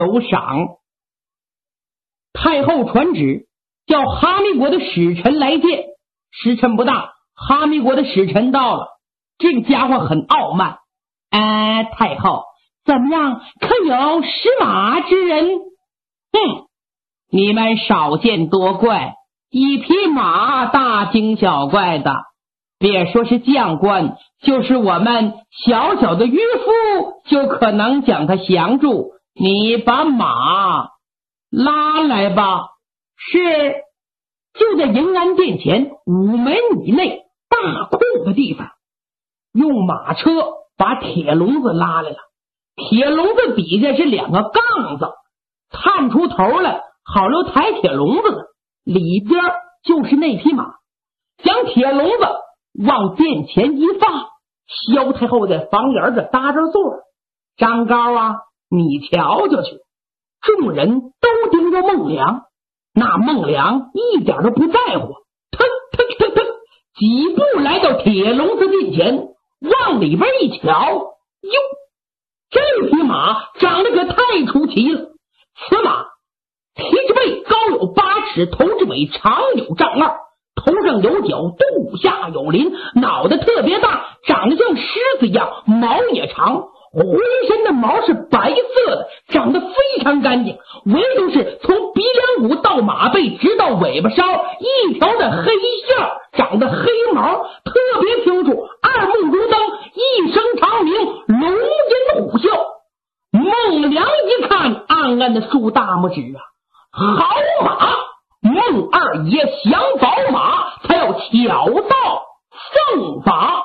有赏。太后传旨，叫哈密国的使臣来见。时辰不大，哈密国的使臣到了。这个家伙很傲慢。太后，怎么样？可有识马之人？你们少见多怪，一匹马大惊小怪的。别说是将官，就是我们小小的渔夫，就可能将他降住。你把马拉来吧。是。就在迎安殿前5门以内大空的地方，用马车把铁笼子拉来了。铁笼子底下是2个杠子，探出头来好留抬铁笼子的，里边就是那匹马。将铁笼子往殿前一放，萧太后在房檐这搭着座。张高啊，你瞧瞧去。众人都盯着孟良，那孟良一点都不在乎，腾几步来到铁笼子近前，往里边一瞧，哟，这匹马长得可太出奇了。此马蹄之背高有8尺，头之尾长有丈2，头上有角，肚下有鳞，脑袋特别大，长得像狮子一样，毛也长，浑身的毛是白色的，长得非常干净，唯独是从鼻梁骨到马背直到尾巴梢一条的黑线，长得黑毛特别清楚，二目如灯，一声长鸣，龙吟虎啸。孟良一看，暗暗的竖大拇指啊，好马！孟二爷想宝马，才有巧造圣法。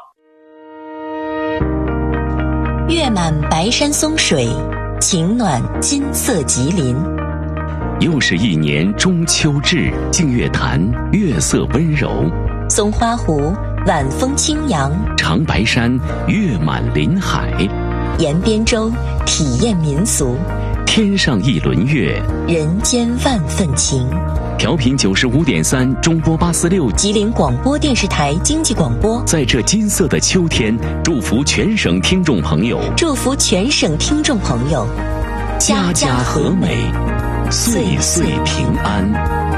月满白山松水，晴暖金色吉林。 又是一年中秋至，净月潭月色温柔， 松花湖晚风轻扬， 长白山月满林海， 沿边州体验民俗， 天上一轮月， 人间万份情。 调频95.3中波846 吉林广播电视台经济广播， 在这金色的秋天，祝福全省听众朋友，家家和美，岁岁平安。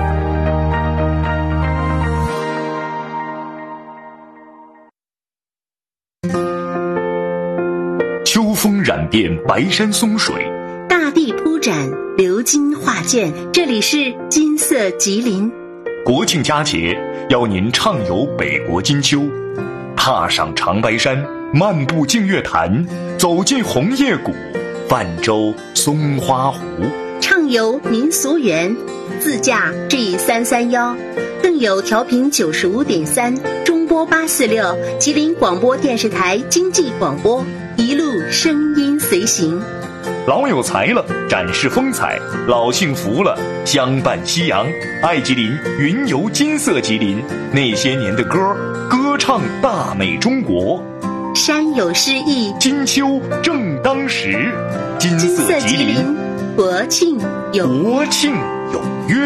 秋风染遍白山松水， 大地铺展鎏金画卷，这里是金色吉林。 国庆佳节，邀您畅游北国金秋，踏上长白山，漫步净月潭，走进红叶谷，泛舟松花湖， 畅游民俗园，自驾 G331，更有调频95.3中波846吉林广播电视台经济广播，一路声音随行。 老有才了，展示风采；老幸福了，相伴夕阳。爱吉林，云游金色吉林，那些年的歌，歌唱大美中国。 山有诗意， 金秋正当时。金色吉林， 国庆有约。